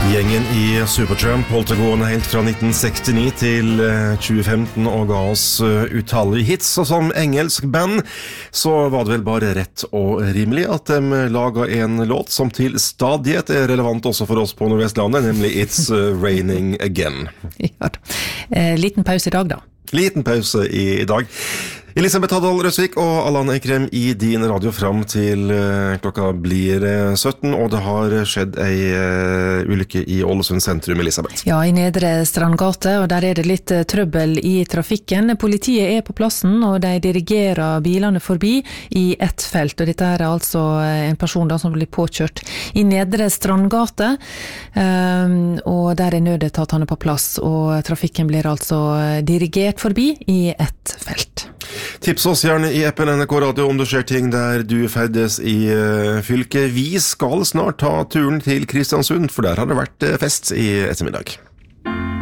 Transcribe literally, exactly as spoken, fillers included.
Gjengen i Supertramp holdt det gående helt fra nitten sekstini til tjue femten og ga oss utallige hits, og som engelsk band så var det vel bare rett og rimelig at de laget en låt som til stadighet er relevant også for oss på Nordvestlandet, nemlig It's Raining Again. Ja, eh, liten pause i dag da. Liten pause i dag. Elisabeth Haddal Røsvik og Allan Eikrem i din radio fram til uh, klokka blir uh, sytten, og det har skjedd ei uh, ulykke i Ålesund sentrum, Elisabeth. Ja, i Nedre Strandgate, og der er det litt uh, trøbbel i trafikken. Politiet er på plassen, og de dirigerer bilene forbi i ett felt, og dette er altså uh, en person da, som blir påkjørt i Nedre Strandgate, um, og der er nødetatene på plass, og trafikken blir altså uh, dirigert forbi i ett felt. Tips oss gjerne i appen N R K Radio om du ser ting der du ferdes i uh, fylket. Vi skal snart ta turen til Kristiansund, for der har det vært uh, fest i ettermiddag.